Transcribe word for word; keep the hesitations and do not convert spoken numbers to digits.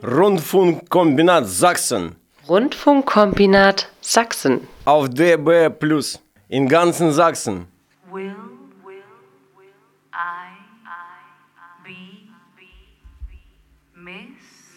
Rundfunkkombinat Sachsen. Rundfunkkombinat Sachsen. Auf D B Plus. In ganzen Sachsen. Will, will, will I, I, be, be, be, miss